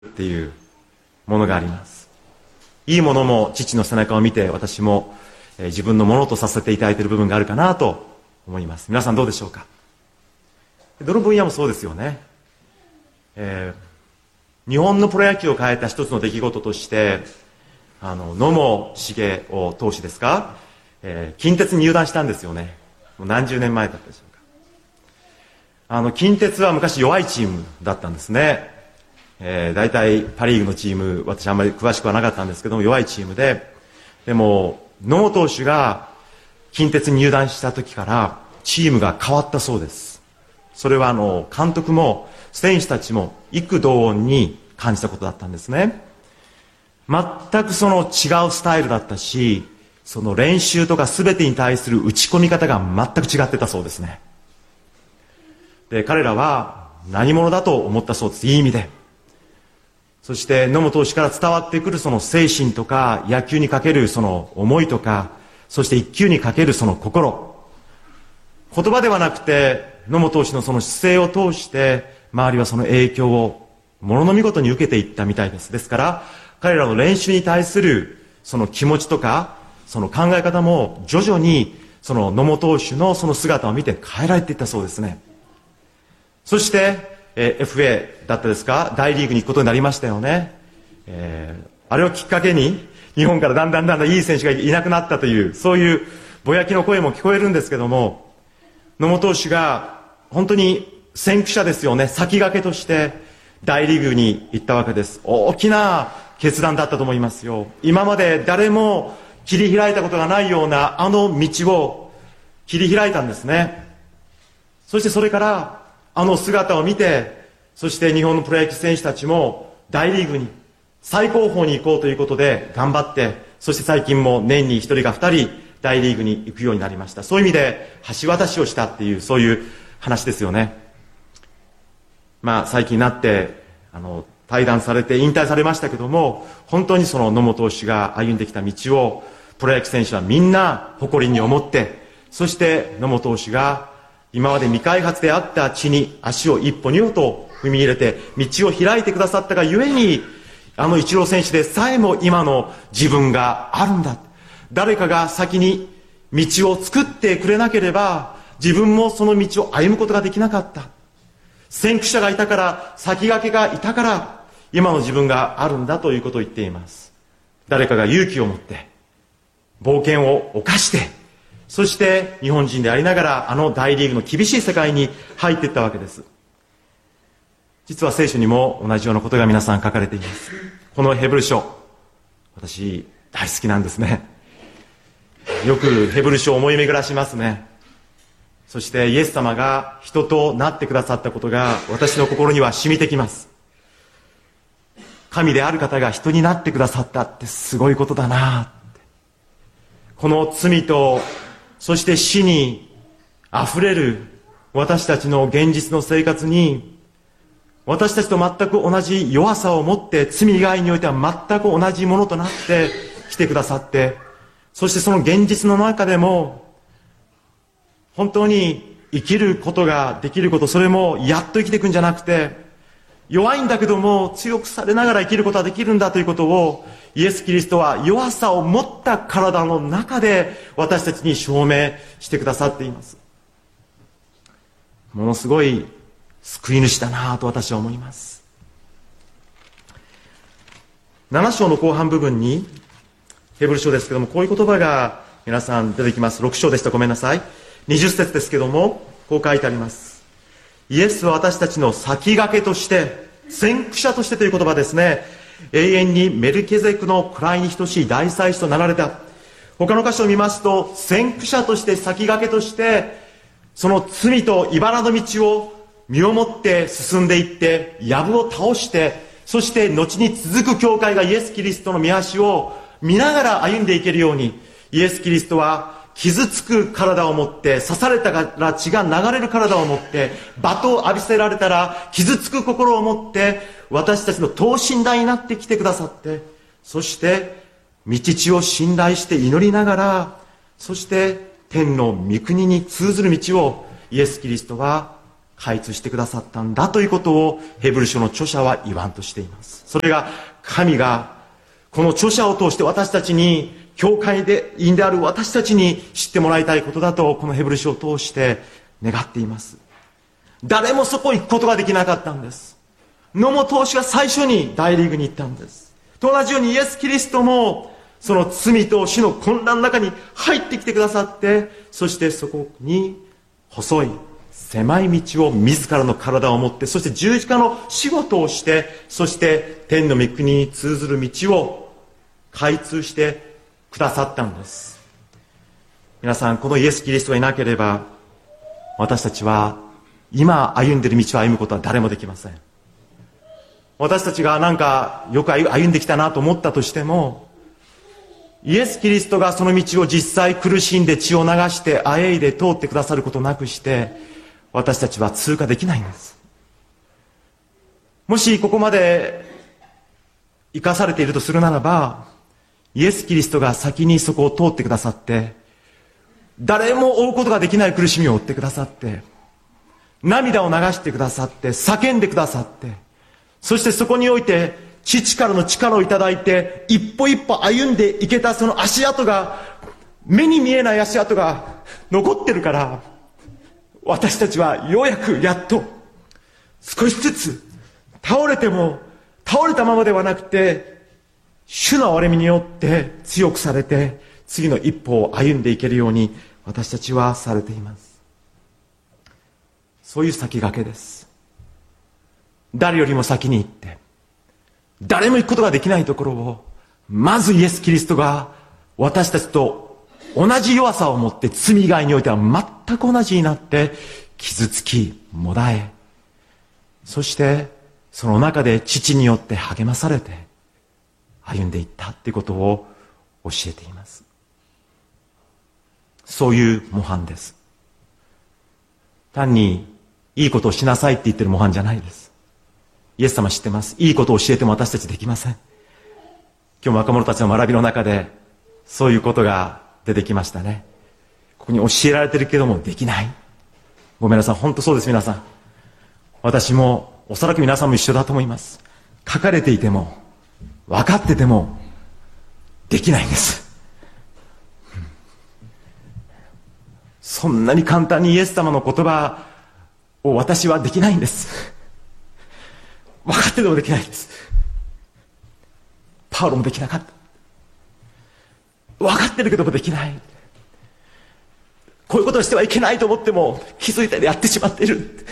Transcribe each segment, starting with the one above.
っていうものがあります。いいものも父の背中を見て私も自分のものとさせていただいている部分があるかなと思います。皆さんどうでしょうか。どの分野もそうですよね。日本のプロ野球を変えた一つの出来事として野茂茂雄投手ですか、近鉄に入団したんですよね。もう何十年前だったでしょうか。近鉄は昔弱いチームだったんですね。大体パリーグのチーム、私あんまり詳しくはなかったんですけども、弱いチームで、でも野茂投手が近鉄に入団した時からチームが変わったそうです。それは監督も選手たちも幾同音に感じたことだったんですね。全くその違うスタイルだったし、その練習とか全てに対する打ち込み方が全く違ってたそうですね。で、彼らは何者だと思ったそうです。いい意味で。そして野茂投手から伝わってくるその精神とか、野球にかけるその思いとか、そして一球にかけるその心、言葉ではなくて野茂投手のその姿勢を通して周りはその影響をものの見事に受けていったみたいです。ですから彼らの練習に対するその気持ちとかその考え方も徐々にその野茂投手のその姿を見て変えられていったそうですね。そしてFA だったですか、大リーグに行くことになりましたよね。あれをきっかけに日本からだんだんいい選手がいなくなったという、そういうぼやきの声も聞こえるんですけども、野茂投手が本当に先駆者ですよね。先駆けとして大リーグに行ったわけです。大きな決断だったと思いますよ。今まで誰も切り開いたことがないようなあの道を切り開いたんですね。そしてそれからあの姿を見て、そして日本のプロ野球選手たちも大リーグに最高峰に行こうということで頑張って、そして最近も年に1人か2人大リーグに行くようになりました。そういう意味で橋渡しをしたっていう、そういう話ですよね。最近になって退団されて引退されましたけども、本当にその野茂投手が歩んできた道をプロ野球選手はみんな誇りに思って、そして野茂投手が今まで未開発であった地に足を一歩二歩と踏み入れて道を開いてくださったがゆえに、イチロー選手でさえも今の自分があるんだ。誰かが先に道を作ってくれなければ自分もその道を歩むことができなかった。先駆者がいたから、先駆けがいたから今の自分があるんだということを言っています。誰かが勇気を持って冒険を犯して、そして日本人でありながら大リーグの厳しい世界に入っていったわけです。実は聖書にも同じようなことが皆さん書かれています。このヘブル書、私大好きなんですね。よくヘブル書を思い巡らしますね。そしてイエス様が人となってくださったことが私の心には染みてきます。神である方が人になってくださったってすごいことだなって。この罪とそして死にあふれる私たちの現実の生活に、私たちと全く同じ弱さを持って、罪以外においては全く同じものとなって来てくださって、そしてその現実の中でも本当に生きることができること、それもやっと生きていくんじゃなくて、弱いんだけども強くされながら生きることができるんだということを、イエス・キリストは弱さを持った体の中で私たちに証明してくださっています。ものすごい救い主だなと私は思います。7章の後半部分に、ヘブル書ですけども、こういう言葉が皆さん出てきます。6章でした、ごめんなさい。20節ですけども、こう書いてあります。イエスは私たちの先駆けとして、先駆者としてという言葉ですね。永遠にメルケゼクの位に等しい大祭司となられた。他の箇所を見ますと、先駆者として先駆けとして、その罪と茨の道を身をもって進んでいって、藪を倒して、そして後に続く教会がイエス・キリストの御足を見ながら歩んでいけるように、イエス・キリストは傷つく体を持って、刺されたら血が流れる体を持って、罵倒を浴びせられたら傷つく心を持って、私たちの等身大になってきてくださって、そして道地を信頼して祈りながら、そして天の御国に通ずる道をイエス・キリストは開通してくださったんだということをヘブル書の著者は言わんとしています。それが神がこの著者を通して私たちに、教会で員である私たちに知ってもらいたいことだと、このヘブル書を通して願っています。誰もそこ行くことができなかったんです。野茂投手が最初に大リーグに行ったんです。と同じようにイエス・キリストもその罪と死の混乱の中に入ってきてくださって、そしてそこに細い狭い道を自らの体を持って、そして十字架の仕事をして、そして天の御国に通ずる道を開通してくださったんです。皆さん、このイエス・キリストがいなければ、私たちは今歩んでいる道を歩むことは誰もできません。私たちがなんかよく歩んできたなと思ったとしても、イエス・キリストがその道を実際苦しんで血を流してあえいで通ってくださることなくして、私たちは通過できないんです。もしここまで生かされているとするならば、イエス・キリストが先にそこを通ってくださって、誰も追うことができない苦しみを負ってくださって、涙を流してくださって、叫んでくださって、そしてそこにおいて父からの力をいただいて、一歩一歩歩んでいけたその足跡が、目に見えない足跡が残ってるから、私たちはようやくやっと少しずつ倒れても倒れたままではなくて、主の憐れみによって強くされて次の一歩を歩んでいけるように私たちはされています。そういう先駆けです。誰よりも先に行って誰も行くことができないところを、まずイエス・キリストが私たちと同じ弱さを持って、罪以外においては全く同じになって傷つきもだえ、そしてその中で父によって励まされて歩んでいったっていうことを教えています。そういう模範です。単にいいことをしなさいって言ってる模範じゃないです。イエス様知ってます。いいことを教えても私たちできません。今日も若者たちの学びの中でそういうことが出てきましたね。ここに教えられてるけどもできない。ごめんなさい、本当そうです。皆さん、私もおそらく皆さんも一緒だと思います。書かれていても分かっててもできないんです。そんなに簡単にイエス様の言葉を私はできないんです。分かっててもできないんです。パウロもできなかった。分かってるけどもできない。こういうことをしてはいけないと思っても気づいたらやってしまっている。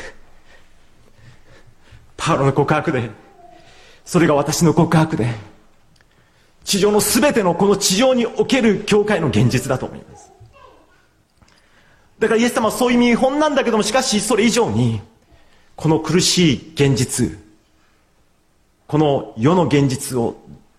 パウロの告白で、それが私の告白で、地上のすべてのこの地上における教会の現実だと思います。だからイエス様はそういう見本なんだけども、しかしそれ以上にこの苦しい現実、この世の現実を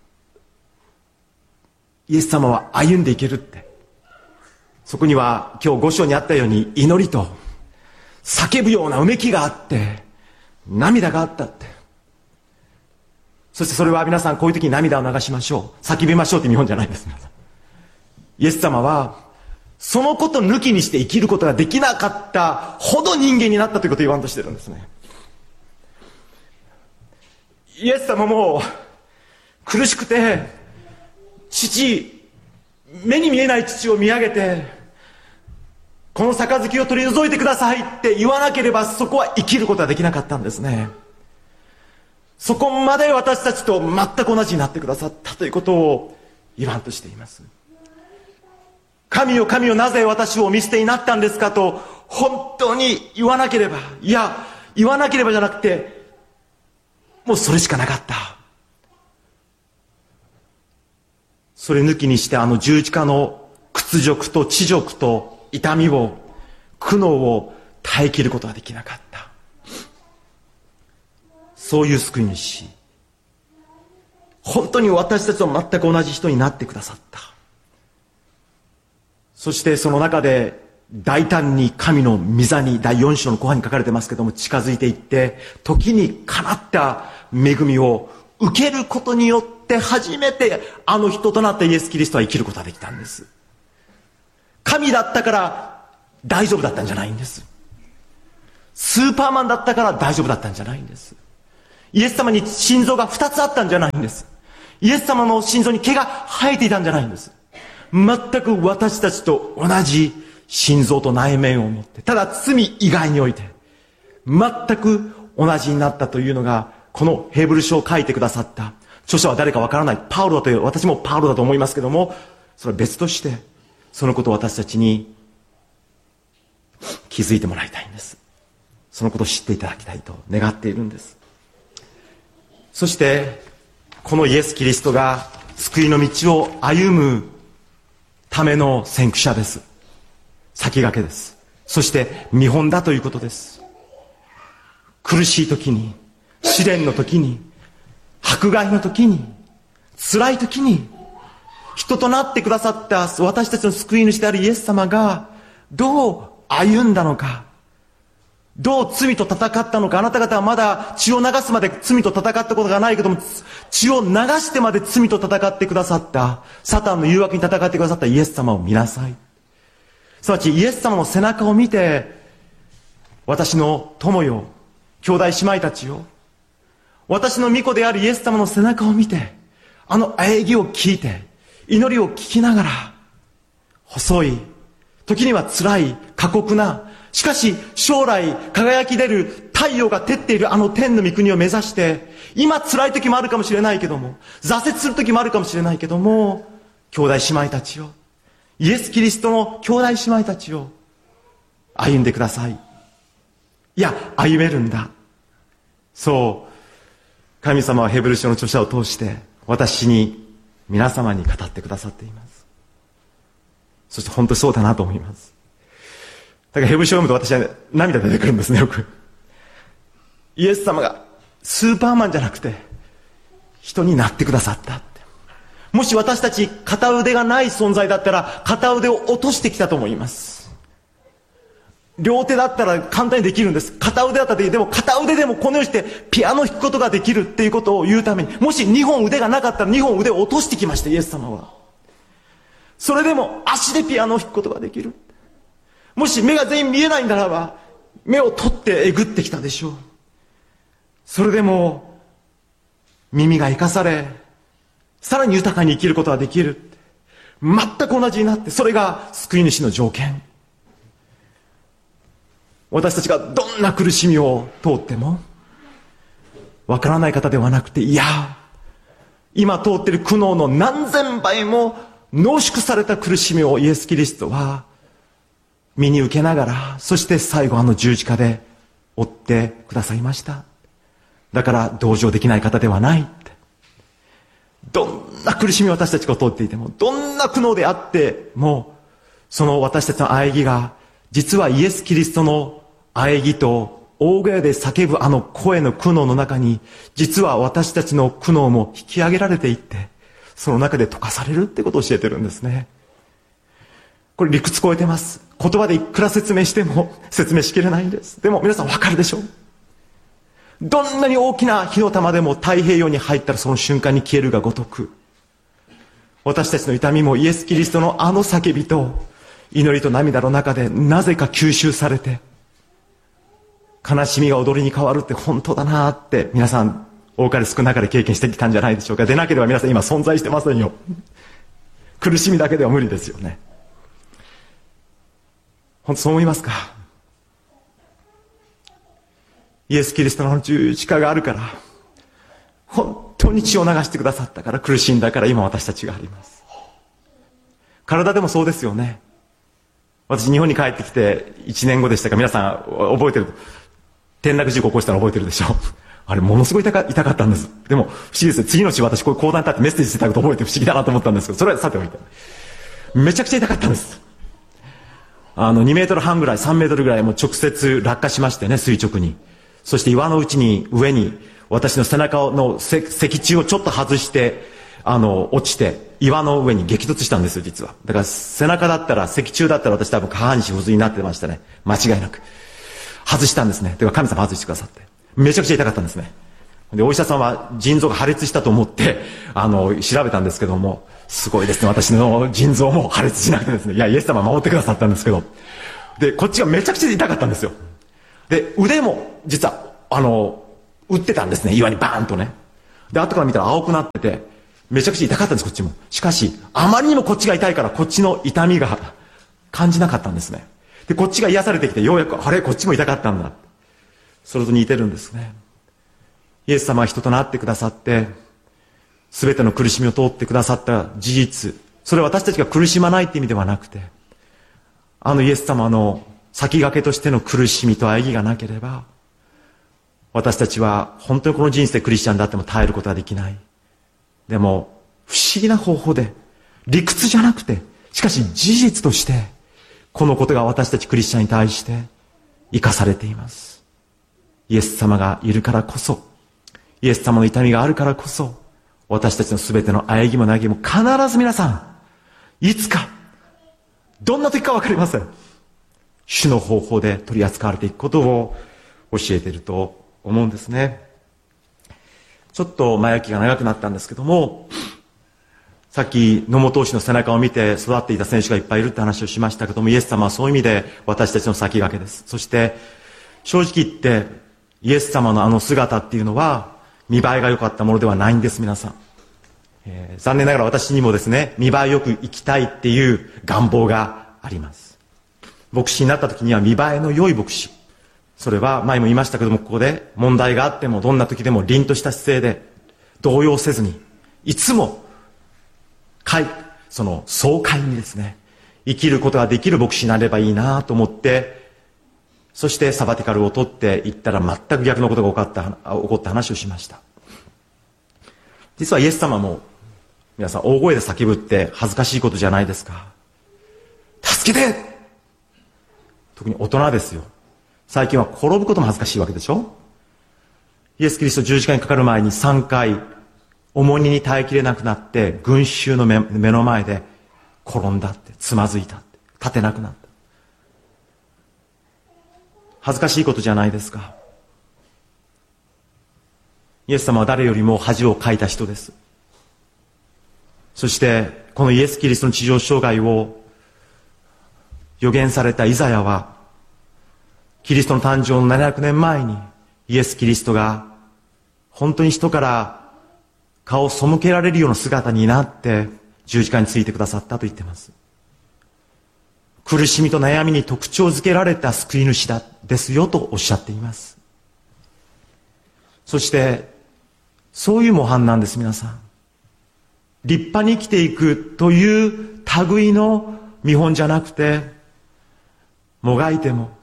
イエス様は歩んでいけるって、そこには今日5章にあったように祈りと叫ぶようなうめきがあって涙があったって。そしてそれは皆さんこういう時に涙を流しましょう、叫びましょうって見本じゃないんです。皆さん、イエス様はそのこと抜きにして生きることができなかったほど人間になったということを言わんとしてるんですね。イエス様も苦しくて、目に見えない父を見上げて、この杯を取り除いてくださいって言わなければ、そこは生きることはできなかったんですね。そこまで私たちと全く同じになってくださったということを言わんとしています。神よ神よ、なぜ私をお見捨てになったんですかと本当に言わなければ、いや言わなければじゃなくて、もうそれしかなかった。それ抜きにして、あの十字架の屈辱と恥辱と痛みを、苦悩を耐え切ることができなかった。そういう救い主、本当に私たちと全く同じ人になってくださった。そしてその中で大胆に神の御座に、第4章の後半に書かれてますけども、近づいていって、時にかなった恵みを受けることによって初めてあの人となったイエス・キリストは生きることができたんです。神だったから大丈夫だったんじゃないんです。 スーパーマンだったから大丈夫だったんじゃないんです。イエス様に心臓が2つあったんじゃないんです。イエス様の心臓に毛が生えていたんじゃないんです。全く私たちと同じ心臓と内面を持って、ただ罪以外において全く同じになったというのが、このヘブル書を書いてくださった著者は誰かわからない、パウロだという、私もパウロだと思いますけども、それは別としてそのことを私たちに気づいてもらいたいんです。そのことを知っていただきたいと願っているんです。そしてこのイエス・キリストが救いの道を歩むための先駆者です。先駆けです。そして見本だということです。苦しい時に、試練の時に、迫害の時に、辛い時に、人となってくださった私たちの救い主であるイエス様がどう歩んだのか、どう罪と戦ったのか。あなた方はまだ血を流すまで罪と戦ったことがないけども、血を流してまで罪と戦ってくださった、サタンの誘惑に戦ってくださったイエス様を見なさい。すなわちイエス様の背中を見て、私の友よ、兄弟姉妹たちよ、私の御子であるイエス様の背中を見て、あの喘ぎを聞いて、祈りを聞きながら、細い、時には辛い、過酷な、しかし将来輝き出る太陽が照っているあの天の御国を目指して、今辛い時もあるかもしれないけども、挫折する時もあるかもしれないけども、兄弟姉妹たちよ、イエス・キリストの兄弟姉妹たちを歩んでください。いや、歩めるんだ。そう神様はヘブル書の著者を通して私に、皆様に語ってくださっています。そして本当にそうだなと思います。だからヘブル書を読むと私は涙出てくるんですね、よく。イエス様がスーパーマンじゃなくて人になってくださったって。もし私たち片腕がない存在だったら片腕を落としてきたと思います。両手だったら簡単にできるんです。片腕だったらでも片腕でもこのようにしてピアノを弾くことができるっていうことを言うために、もし2本腕がなかったら2本腕を落としてきました、イエス様は。それでも足でピアノを弾くことができる。もし目が全員見えないんならば目を取ってえぐってきたでしょう。それでも耳が生かされ、さらに豊かに生きることができる。全く同じになって、それが救い主の条件。私たちがどんな苦しみを通ってもわからない方ではなくて、いや、今通っている苦悩の何千倍も濃縮された苦しみをイエス・キリストは身に受けながら、そして最後あの十字架で追ってくださいました。だから同情できない方ではないって。どんな苦しみを私たちが通っていても、どんな苦悩であっても、その私たちの喘ぎが実はイエス・キリストの喘ぎと大声で叫ぶあの声の苦悩の中に、実は私たちの苦悩も引き上げられていって、その中で溶かされるってことを教えてるんですね。これ理屈超えてます。言葉でいくら説明しても説明しきれないんです。でも皆さんわかるでしょう。どんなに大きな火の玉でも太平洋に入ったらその瞬間に消えるがごとく、私たちの痛みもイエス・キリストのあの叫びと祈りと涙の中でなぜか吸収されて、悲しみが踊りに変わるって本当だなって皆さん多かれ少なかれ経験してきたんじゃないでしょうか。でなければ皆さん今存在してませんよ。苦しみだけでは無理ですよね。本当そう思いますか。イエス・キリストの十字架があるから、本当に血を流してくださったから、苦しんだから今私たちがあります。体でもそうですよね。私日本に帰ってきて1年後でしたか、皆さん覚えてる、転落事故を起こしたの覚えてるでしょ。あれものすごい痛かったんです。でも不思議ですよ。次の日私こういう講談に立ってメッセージしてたこと覚えて不思議だなと思ったんですけど、それはさておいて、めちゃくちゃ痛かったんです。2メートル半ぐらい、3メートルぐらいもう直接落下しましてね、垂直に。そして岩の上に私の背中の脊柱をちょっと外して落ちて岩の上に激突したんですよ、実は。だから背中だったら、脊柱だったら私多分下半身不随になってましたね、間違いなく。外したんですね。だから神様外してくださって、めちゃくちゃ痛かったんですね。でお医者さんは腎臓が破裂したと思って調べたんですけども、すごいですね、私の腎臓も破裂しなくてですね、いやイエス様守ってくださったんですけど、でこっちがめちゃくちゃ痛かったんですよ。 で、腕も実は打ってたんですね。岩にバーンとね。で、後から見たら青くなってて、めちゃくちゃ痛かったんです、こっちも。しかし、あまりにもこっちが痛いから、こっちの痛みが感じなかったんですね。で、こっちが癒されてきて、ようやく、あれ、こっちも痛かったんだ。それと似てるんですね。イエス様は人となってくださって、すべての苦しみを通ってくださった事実、それは私たちが苦しまないって意味ではなくて、イエス様の先駆けとしての苦しみと喘ぎがなければ、私たちは本当にこの人生クリスチャンであっても耐えることができない。でも、不思議な方法で、理屈じゃなくて、しかし事実として、このことが私たちクリスチャンに対して生かされています。イエス様がいるからこそ、イエス様の痛みがあるからこそ、私たちのすべての喘ぎも嘆きも必ず皆さん、いつか、どんな時かわかりません。主の方法で取り扱われていくことを教えていると思うんですね。ちょっと前置きが長くなったんですけども、さっき野茂投手の背中を見て育っていた選手がいっぱいいるって話をしましたけども、イエス様はそういう意味で私たちの先駆けです。そして正直言ってイエス様のあの姿っていうのは見栄えが良かったものではないんです、皆さん。残念ながら私にもですね、見栄えよく生きたいっていう願望があります。牧師になった時には見栄えの良い牧師。それは前も言いましたけども、ここで問題があってもどんな時でも凛とした姿勢で動揺せずに、いつもその爽快にですね、生きることができる牧師になればいいなと思って、そしてサバティカルを取っていったら全く逆のことが起こった話をしました。実はイエス様も皆さん大声で叫ぶって恥ずかしいことじゃないですか。助けて！特に大人ですよ。最近は転ぶことも恥ずかしいわけでしょ。イエス・キリスト十字架にかかる前に3回重荷に耐えきれなくなって群衆の 目の前で転んだって、つまずいたって、立てなくなった。恥ずかしいことじゃないですか。イエス様は誰よりも恥をかいた人です。そしてこのイエス・キリストの地上生涯を予言されたイザヤは、キリストの誕生の700年前にイエス・キリストが本当に人から顔を背けられるような姿になって十字架についてくださったと言っています。苦しみと悩みに特徴づけられた救い主ですよとおっしゃっています。そしてそういう模範なんです、皆さん。立派に生きていくという類の見本じゃなくて、もがいても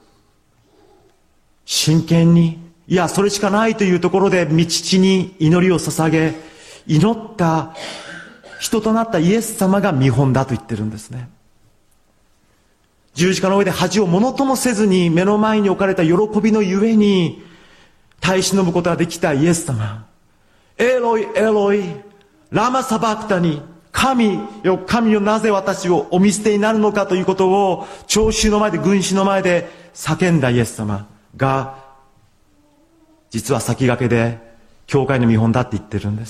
真剣に、いやそれしかないというところで道地に祈りを捧げ、祈った人となったイエス様が見本だと言ってるんですね。十字架の上で恥をものともせずに目の前に置かれた喜びのゆえに耐え忍ぶことができたイエス様。エロイエロイラマサバクタニ、神よ神よ、なぜ私をお見捨てになるのかということを聴衆の前で、群衆の前で叫んだイエス様が、実は先駆けで教会の見本だって言ってるんです。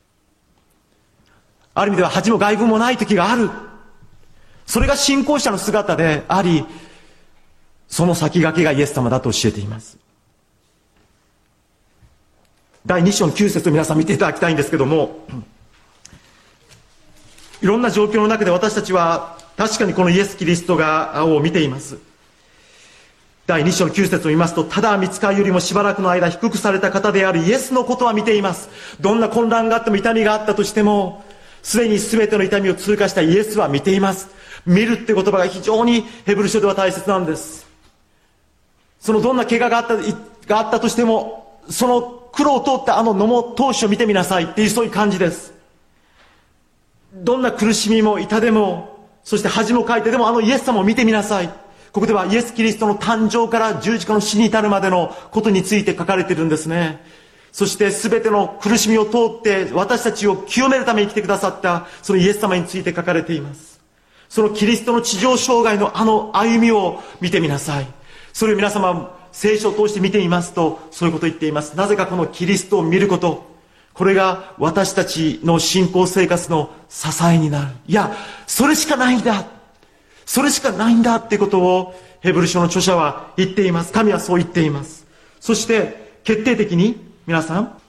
ある意味では恥も外聞もない時がある。それが信仰者の姿であり、その先駆けがイエス様だと教えています。第2章の9節を皆さん見ていただきたいんですけども、いろんな状況の中で私たちは確かにこのイエス・キリストを見ています。第2章の9節を見ますと、ただ御使いよりもしばらくの間低くされた方であるイエスのことは見ています。どんな混乱があっても痛みがあったとしても、すでに全ての痛みを通過したイエスは見ています。見るって言葉が非常にヘブル書では大切なんです。そのどんな怪我があったとしても、その苦労を通ったあの野茂投手を見てみなさいっていう、そういう感じです。どんな苦しみも痛でも、そして恥もかいてでもあのイエス様を見てみなさい。ここではイエス・キリストの誕生から十字架の死に至るまでのことについて書かれているんですね。そして全ての苦しみを通って私たちを清めるために来てくださったそのイエス様について書かれています。そのキリストの地上生涯のあの歩みを見てみなさい。それを皆様聖書を通して見ていますと、そういうことを言っています。なぜかこのキリストを見ること、これが私たちの信仰生活の支えになる。いや、それしかないんだ、それしかないんだってことをヘブル書の著者は言っています。神はそう言っています。そして決定的に皆さん、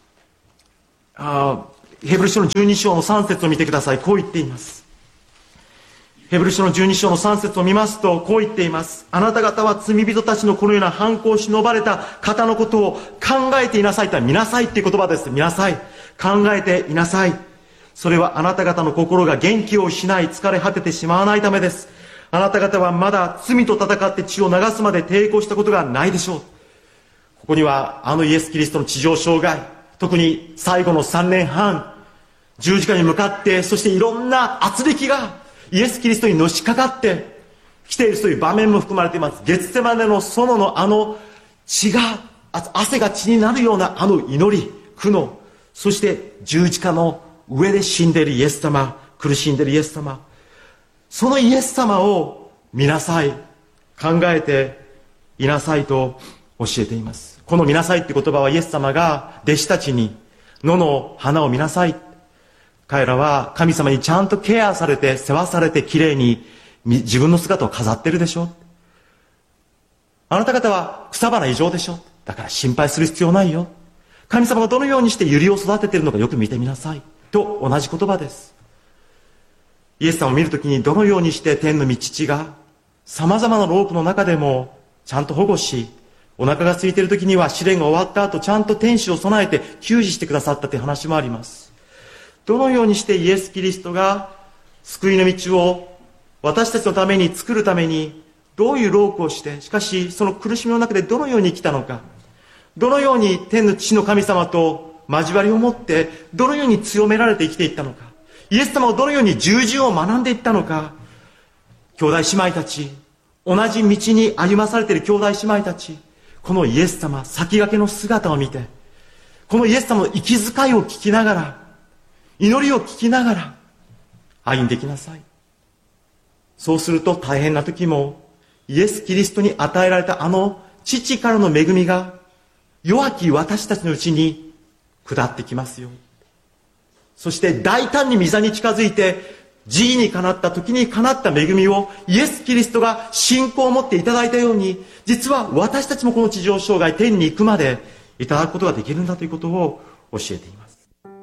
ヘブル書の12章の3節を見てください。こう言っています。ヘブル書の12章の3節を見ますと、こう言っています。あなた方は罪人たちのこのような犯行を忍ばれた方のことを考えていなさいとは、見なさいっていう言葉です。見なさい。考えていなさい。それはあなた方の心が元気を失い疲れ果ててしまわないためです。あなた方はまだ罪と戦って血を流すまで抵抗したことがないでしょう。ここにはあのイエス・キリストの地上生涯、特に最後の3年半、十字架に向かって、そしていろんな圧力がイエス・キリストにのしかかってきているという場面も含まれています。ゲツセマネの園のあの血が、汗が血になるようなあの祈り、苦悩、そして十字架の上で死んでいるイエス様、苦しんでいるイエス様、そのイエス様を見なさい、考えていなさいと教えています。この見なさいって言葉はイエス様が弟子たちに野の花を見なさい、彼らは神様にちゃんとケアされて世話されてきれいに自分の姿を飾ってるでしょ。あなた方は草花異常でしょ。だから心配する必要ないよ。神様がどのようにして百合を育てているのかよく見てみなさいと同じ言葉です。イエス様を見るときにどのようにして天の御父が様々な労苦の中でもちゃんと保護し、お腹が空いているときには試練が終わった後ちゃんと天使を備えて給仕してくださったという話もあります。どのようにしてイエス・キリストが救いの道を私たちのために作るためにどういう労苦をして、しかしその苦しみの中でどのように生きたのか、どのように天の父の神様と交わりを持ってどのように強められて生きていったのか、イエス様をどのように従順を学んでいったのか、兄弟姉妹たち、同じ道に歩まされている兄弟姉妹たち、このイエス様先駆けの姿を見て、このイエス様の息遣いを聞きながら、祈りを聞きながら歩んでいきなさい。そうすると大変な時もイエス・キリストに与えられたあの父からの恵みが弱き私たちのうちに下ってきますよ。そして大胆に御座に近づいて慈意にかなった時にかなった恵みをイエス・キリストが信仰を持っていただいたように、実は私たちもこの地上生涯天に行くまでいただくことができるんだということを教えています。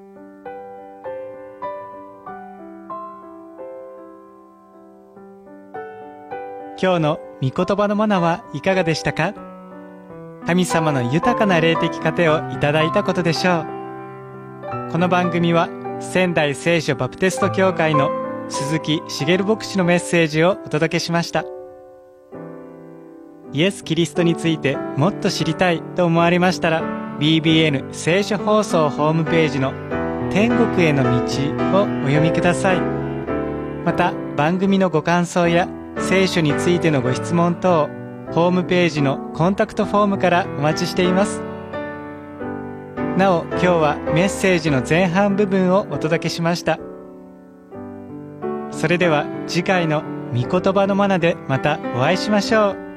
今日の御言葉のマナはいかがでしたか？神様の豊かな霊的糧をいただいたことでしょう。この番組は仙台聖書バプテスト教会の鈴木茂牧師のメッセージをお届けしました。イエス・キリストについてもっと知りたいと思われましたら、 BBN 聖書放送ホームページの天国への道をお読みください。また番組のご感想や聖書についてのご質問等、ホームページのコンタクトフォームからお待ちしています。なお、今日はメッセージの前半部分をお届けしました。それでは次回の御言葉のマナでまたお会いしましょう。